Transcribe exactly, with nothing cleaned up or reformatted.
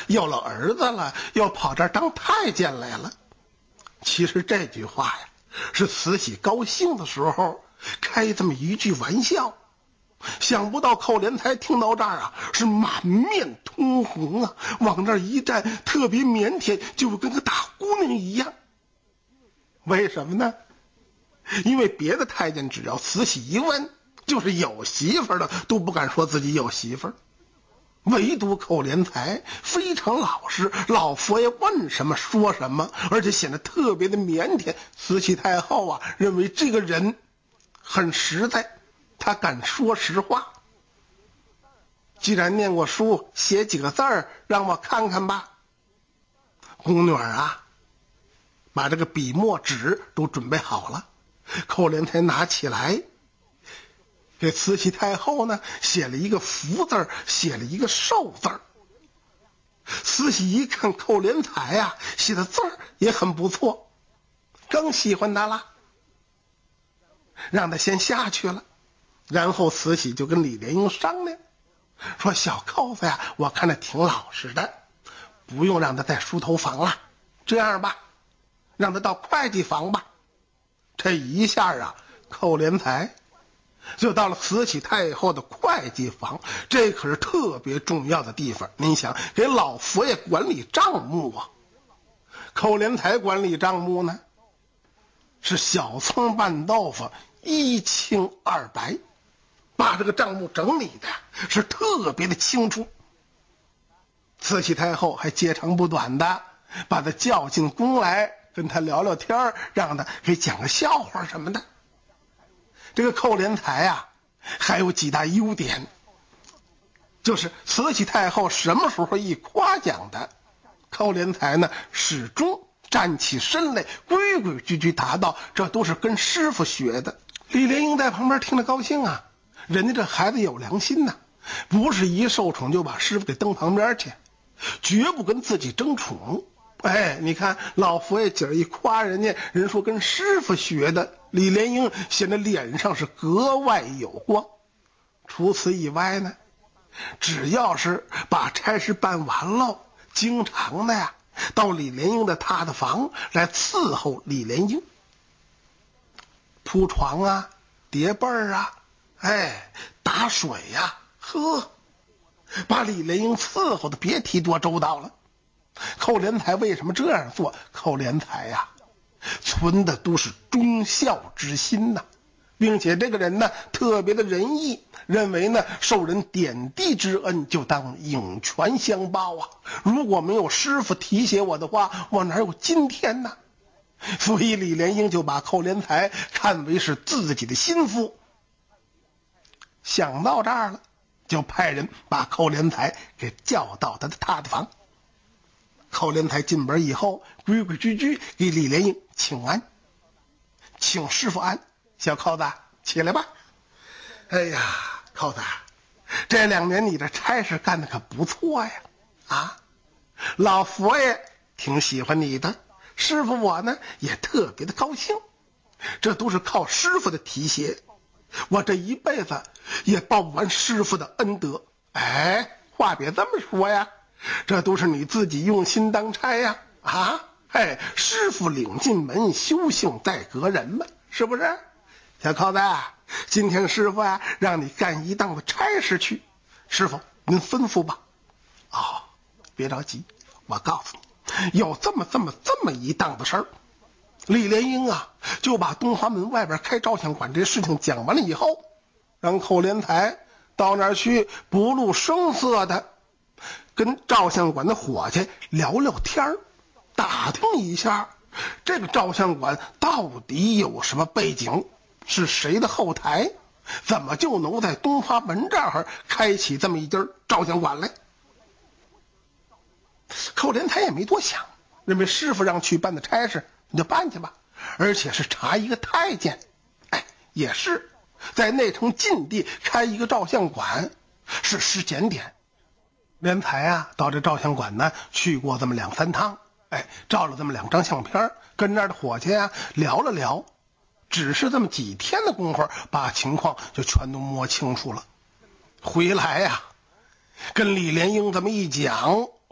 有了儿子了，又跑这儿当太监来了。其实这句话呀，是慈禧高兴的时候开这么一句玩笑。想不到寇连才听到这儿啊，是满面通红啊，往那儿一站，特别腼腆，就跟个大姑娘一样。为什么呢？因为别的太监只要慈禧一问，就是有媳妇儿的都不敢说自己有媳妇儿，唯独寇连才非常老实，老佛爷问什么说什么，而且显得特别的腼腆。慈禧太后啊，认为这个人很实在，他敢说实话。既然念过书，写几个字儿让我看看吧。宫女啊，把这个笔墨纸都准备好了，寇连才拿起来给慈禧太后呢写了一个福字，写了一个寿字。慈禧一看寇连才啊写的字儿也很不错，更喜欢他了，让他先下去了。然后慈禧就跟李莲英商量，说小寇子呀，我看着挺老实的，不用让他在梳头房了，这样吧，让他到会计房吧。这一下啊，寇连才就到了慈禧太后的会计房，这可是特别重要的地方。您想，给老佛爷管理账目啊，寇连才管理账目呢，是小葱拌豆腐，一清二白，把这个账目整理的是特别的清楚。慈禧太后还截长不短的把他叫进宫来，跟他聊聊天，让他给讲个笑话什么的。这个寇连才啊还有几大优点，就是慈禧太后什么时候一夸奖他，寇连才呢始终站起身来，规规矩矩答道，这都是跟师傅学的。李莲英在旁边听着高兴啊，人家这孩子有良心呐、啊，不是一受宠就把师傅给蹬旁边去，绝不跟自己争宠。哎，你看老佛爷今儿一夸人家，人说跟师傅学的，李莲英显得脸上是格外有光。除此以外呢，只要是把差事办完了，经常的呀到李莲英的榻的房来伺候李莲英，铺床啊，叠被儿啊，哎，打水呀、啊，呵，把李莲英伺候的别提多周到了。寇连才为什么这样做？寇连才呀、啊，存的都是忠孝之心呐、啊，并且这个人呢特别的仁义，认为呢受人点滴之恩就当涌泉相报啊！如果没有师傅提携我的话，我哪有今天呢？所以李莲英就把寇连才看为是自己的心腹。想到这儿了，就派人把寇连才给叫到他的榻的房。寇连才进门以后，规规矩矩给李莲英请安，请师傅安。小寇子，起来吧。哎呀，寇子，这两年你这差事干得可不错呀！啊，老佛爷挺喜欢你的，师傅我呢也特别的高兴，这都是靠师傅的提携，我这一辈子也报不完师傅的恩德。哎，话别这么说呀，这都是你自己用心当差呀！啊，哎，师傅领进门，修行在个人嘛，是不是？小寇子，今天师傅啊让你干一档子差事去，师傅您吩咐吧。哦，别着急，我告诉你，有这么这么这么一档子事儿。李莲英啊就把东华门外边开照相馆这事情讲完了以后，让寇连才到那儿去，不露声色的跟照相馆的伙计聊聊天儿，打听一下这个照相馆到底有什么背景，是谁的后台，怎么就能在东华门这儿开启这么一家照相馆来。寇连才也没多想，认为师傅让去办的差事你就办去吧，而且是查一个太监，哎，也是在内城禁地开一个照相馆，是时检点。连才啊到这照相馆呢去过这么两三趟，哎，照了这么两张相片，跟那儿的伙计啊聊了聊，只是这么几天的功夫，把情况就全都摸清楚了。回来呀、啊，跟李莲英这么一讲，